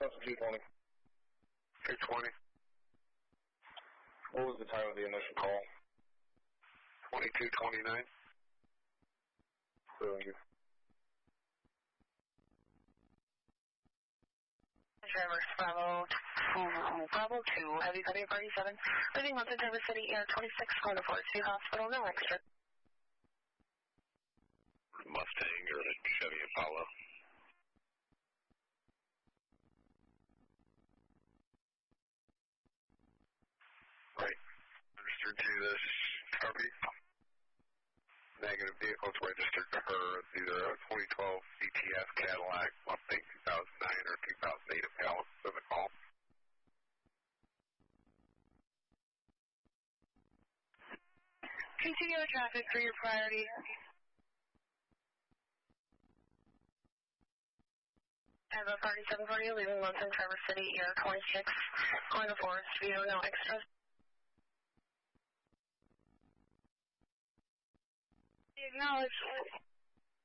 That's 220. 220. What was the time of the initial call? 22:29. Thank you. Traverse Bravo 2, Heavy Cutting Party 7, leaving Mountain Traverse City Air 26, going to Forest View Hospital, no extra. Mustang or Chevy Impala. Right. Registered to this Harvey. Negative, vehicles registered to her. It's either a 2012 CTS Cadillac, Mustang 2009 or 2008 Impala. So the call. Continue traffic for your priority. I have a Party 7 for you, leaving Mountain Traverse City Air 26, going to Forest View, no extras. Acknowledge.